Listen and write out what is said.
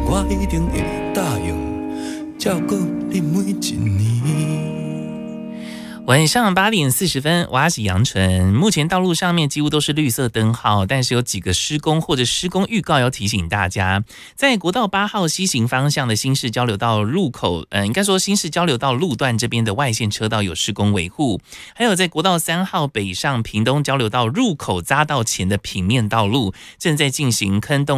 我一定会答应照顾你每一年。 晚上8点40分，我是杨纯。目前道路上面几乎都是绿色灯号，但是有几个施工或者施工预告要提醒大家。在国道8号西行方向的新市交流道入口，应该说新市交流道路段这边的外线车道有施工维护，还有在国道3号北上屏东交流道入口匝道前的平面道路正在进行坑洞